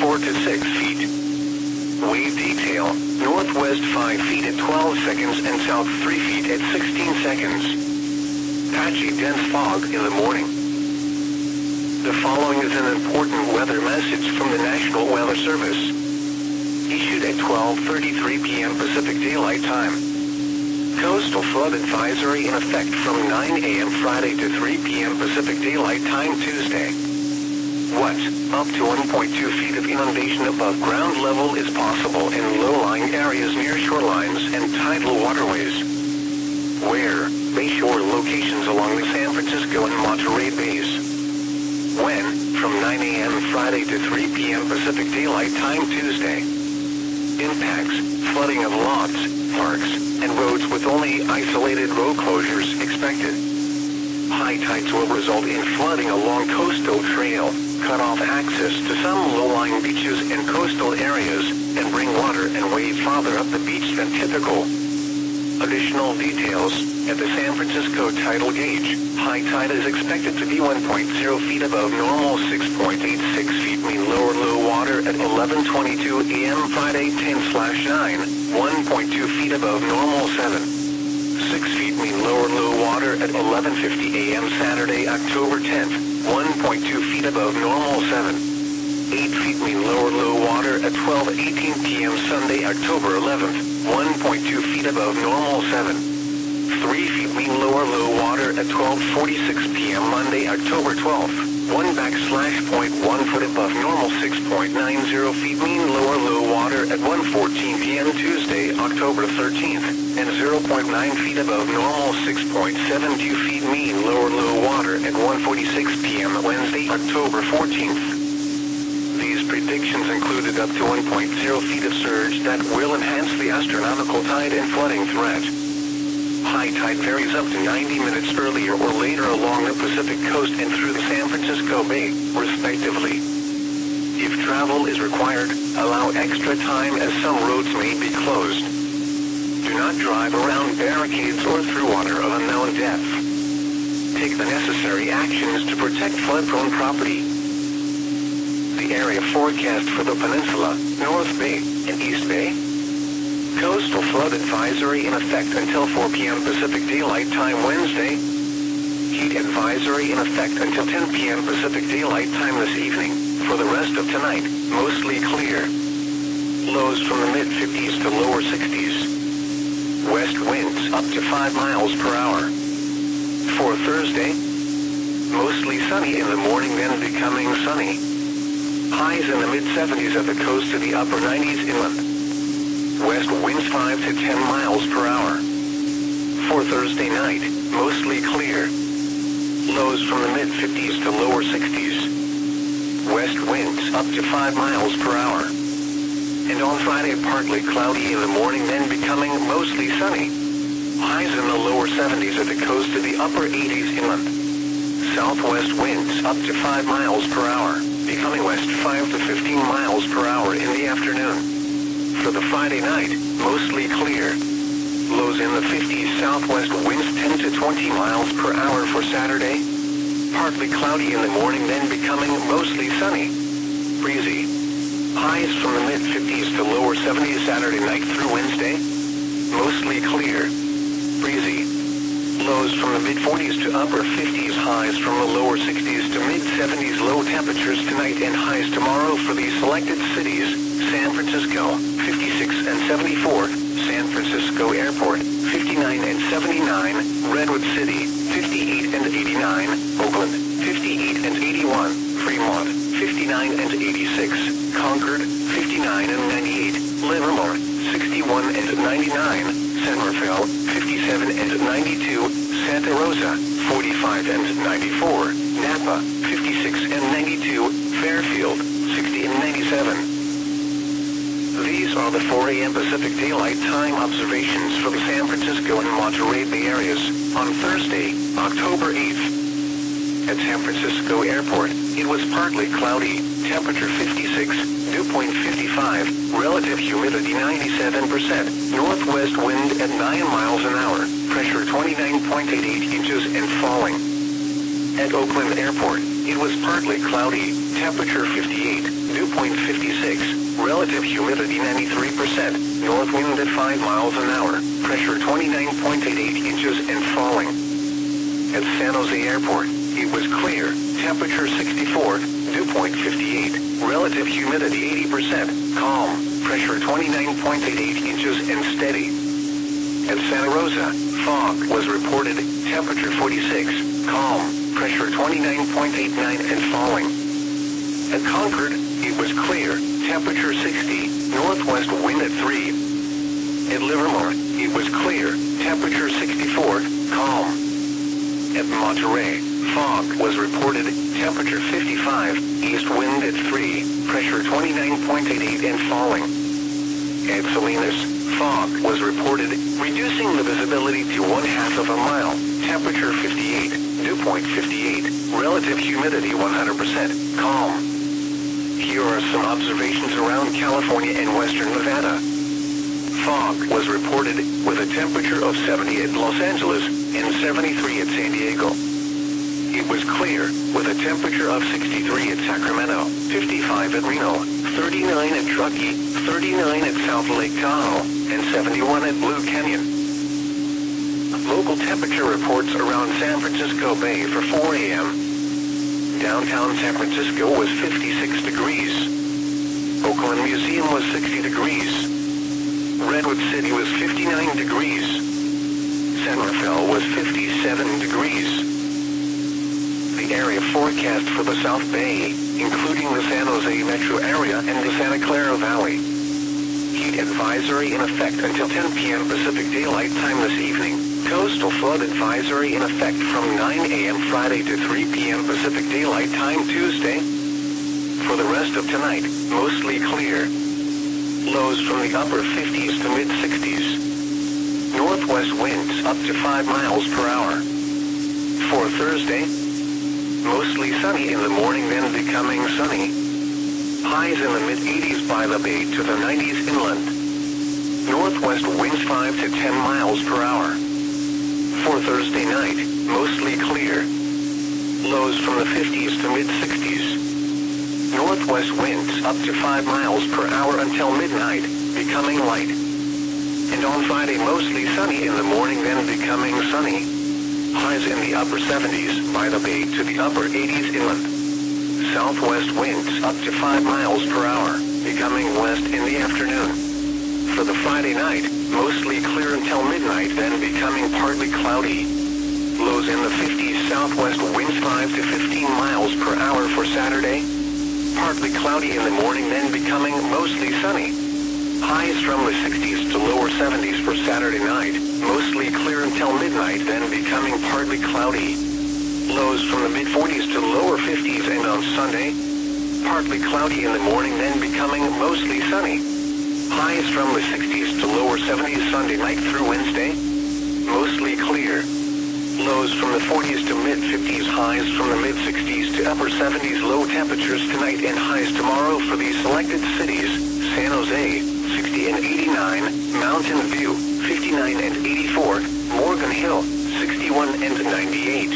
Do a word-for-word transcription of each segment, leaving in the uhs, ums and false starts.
four to six feet. Wave detail, northwest five feet at twelve seconds and south three feet at sixteen seconds. Patchy dense fog in the morning. The following is an important weather message from the National Weather Service. Issued at twelve thirty-three p m Pacific Daylight Time. Coastal flood advisory in effect from nine a m Friday to three p m Pacific Daylight Time Tuesday. What, up to one point two feet of inundation above ground level is possible in low-lying areas near shorelines and tidal waterways. Where, bayshore locations along the San Francisco and Monterey Bays. When, from nine a m Friday to three p m Pacific Daylight Time Tuesday. Impacts, flooding of lots, parks, and roads with only isolated road closures expected. High tides will result in flooding along coastal trail, cut off access to some low-lying beaches and coastal areas, and bring water and wave farther up the beach than typical. Additional details, at the San Francisco tidal gauge, high tide is expected to be one point zero feet above normal, six point eight six feet mean lower low water at eleven twenty-two a m Friday ten slash nine, one point two feet above normal, seven. six feet mean lower low water at eleven fifty a m Saturday, October tenth, one point two feet above normal, seven. eight feet mean lower low water at twelve eighteen p m Sunday, October eleventh, one point two feet above normal, seven. three feet mean lower low water at twelve forty-six p m Monday, October twelfth, one backslash point one foot above normal, six point nine zero feet mean lower low water at one fourteen p m Tuesday, October thirteenth, and zero point nine feet above normal, six point seven two feet mean lower low water at one forty-six p m Wednesday, October fourteenth. These predictions included up to one point zero feet of surge that will enhance the astronomical tide and flooding threat. High tide varies up to ninety minutes earlier or later along the Pacific coast and through the San Francisco Bay, respectively. If travel is required, allow extra time as some roads may be closed. Do not drive around barricades or through water of unknown depth. Take the necessary actions to protect flood-prone property. The area forecast for the peninsula, North Bay, and East Bay. Coastal flood advisory in effect until four p m Pacific Daylight Time Wednesday. Heat advisory in effect until ten p m Pacific Daylight Time this evening. For the rest of tonight, mostly clear. Lows from the mid fifties to lower sixties. West winds up to five miles per hour. For Thursday, mostly sunny in the morning, then becoming sunny. Highs in the mid seventies at the coast to the upper nineties inland. West winds five to ten miles per hour. For Thursday night, mostly clear. Lows from the mid fifties to lower sixties. West winds up to five miles per hour. And on Friday, partly cloudy in the morning, then becoming mostly sunny. Highs in the lower seventies at the coast to the upper eighties inland. Southwest winds up to five miles per hour, becoming west five to fifteen miles per hour in the afternoon. For the Friday night, mostly clear. Lows in the fifties, southwest winds ten to twenty miles per hour for Saturday. Partly cloudy in the morning, then becoming mostly sunny. Breezy. Highs from the mid fifties to lower seventies Saturday night through Wednesday. Mostly clear. Breezy. Lows from the mid forties to upper fifties, highs from the lower sixties to mid seventies, low temperatures tonight and highs tomorrow for these selected cities: San Francisco, fifty-six and seventy-four, San Francisco Airport, fifty-nine and seventy-nine, Redwood City, fifty-eight and eighty-nine, Oakland, fifty-eight and eighty-one, Fremont, fifty-nine and eighty-six, Concord, fifty-nine and ninety-eight, Livermore, sixty-one and ninety-nine, San Rafael, fifty-seven and ninety-two, Santa Rosa, forty-five and ninety-four, Napa, fifty-six and ninety-two, Fairfield, sixty and ninety-seven. These are the four a m Pacific Daylight Time observations for the San Francisco and Monterey Bay areas on Thursday, October eighth. At San Francisco Airport, it was partly cloudy, temperature fifty-six, dew point fifty-five, relative humidity ninety-seven percent, northwest wind at nine miles an hour, pressure twenty-nine point eight eight inches and falling. At Oakland Airport, it was partly cloudy, temperature fifty-eight, dew point fifty-six, relative humidity ninety-three percent, north wind at five miles an hour, pressure twenty-nine point eight eight inches and falling. At San Jose Airport, it was clear, temperature sixty-four, dew point fifty-eight, relative humidity eighty percent, calm, pressure twenty-nine point eight eight inches and steady. At Santa Rosa, fog was reported, temperature forty-six, calm, pressure twenty-nine point eight nine and falling. At Concord, it was clear, temperature sixty, northwest wind at three. At Livermore, it was clear, temperature sixty-four, calm. At Monterey, fog was reported, temperature fifty-five, east wind at three, pressure twenty-nine point eight eight and falling. At Salinas, fog was reported, reducing the visibility to one half of a mile, temperature fifty-eight, dew point fifty-eight, relative humidity one hundred percent, calm. Here are some observations around California and western Nevada. Fog was reported, with a temperature of seventy at Los Angeles and seventy-three at San Diego. It was clear, with a temperature of sixty-three at Sacramento, fifty-five at Reno, thirty-nine at Truckee, thirty-nine at South Lake Tahoe, and seventy-one at Blue Canyon. Local temperature reports around San Francisco Bay for four A M Downtown San Francisco was fifty-six degrees. Oakland Museum was sixty degrees. Redwood City was fifty-nine degrees. San Rafael was fifty-seven degrees. The area forecast for the South Bay, including the San Jose metro area and the Santa Clara Valley. Heat advisory in effect until ten P M Pacific Daylight Time this evening. Coastal flood advisory in effect from nine A M Friday to three P M Pacific Daylight Time Tuesday. For the rest of tonight, mostly clear. Lows from the upper fifties to mid sixties. Northwest winds up to five miles per hour. For Thursday, mostly sunny in the morning, then becoming sunny. Highs in the mid eighties by the bay to the nineties inland. Northwest winds five to ten miles per hour. For Thursday night, mostly clear. Lows from the fifties to mid sixties. Northwest winds up to five miles per hour until midnight, becoming light. And on Friday, mostly sunny in the morning, then becoming sunny. Highs in the upper seventies by the bay to the upper eighties inland. Southwest winds up to five miles per hour, becoming west in the afternoon. For the Friday night, mostly clear until midnight, then becoming partly cloudy. Lows in the fifties, southwest winds five to fifteen miles per hour for Saturday. Partly cloudy in the morning, then becoming mostly sunny. Highs from the sixties to lower seventies for Saturday night, mostly clear until midnight, then becoming partly cloudy. Lows from the mid forties to lower fifties, and on Sunday, partly cloudy in the morning, then becoming mostly sunny. Highs from the sixties to lower seventies Sunday night through Wednesday, mostly clear. Lows from the forties to mid fifties, highs from the mid sixties to upper seventies, low temperatures tonight and highs tomorrow for these selected cities: San Jose, sixty and eighty-nine, Mountain View, fifty-nine and eighty-four, Morgan Hill, sixty-one and ninety-eight.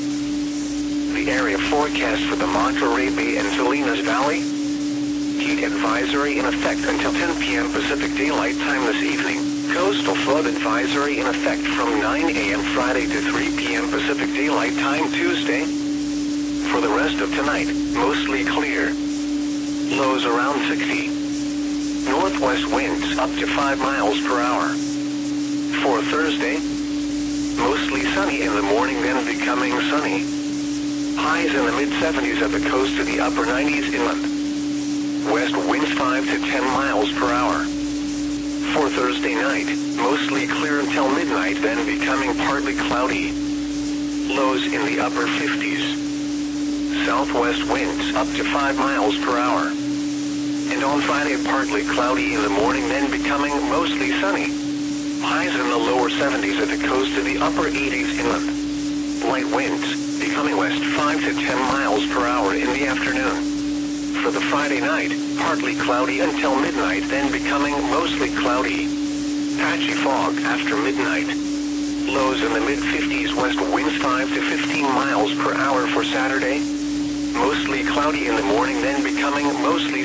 The area forecast for the Monterey Bay and Salinas Valley. Heat advisory in effect until ten P M Pacific Daylight Time this evening. Coastal flood advisory in effect from nine A M Friday to three P M Pacific Daylight Time Tuesday. For the rest of tonight, mostly clear. Lows around sixty. Northwest winds up to five miles per hour. For Thursday, mostly sunny in the morning, then becoming sunny. Highs in the mid seventies at the coast to the upper nineties inland. West winds five to ten miles per hour. For Thursday night, mostly clear until midnight, then becoming partly cloudy. Lows in the upper fifties. Southwest winds up to five miles per hour. And on Friday, partly cloudy in the morning, then becoming mostly sunny. Highs in the lower seventies at the coast to the upper eighties inland. Light winds, becoming west five to ten miles per hour in the afternoon. For the Friday night, partly cloudy until midnight, then becoming mostly cloudy. Patchy fog after midnight. Lows in the mid fifties, west winds five to fifteen miles per hour for Saturday. Mostly cloudy in the morning, then becoming mostly